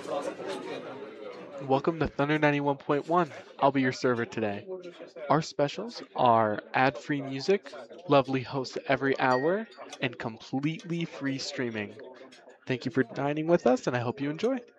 Welcome to Thunder 91.1. I'll be your server today. Our specials are ad-free music, lovely hosts every hour, and completely free streaming. Thank you for dining with us, and I hope you enjoy.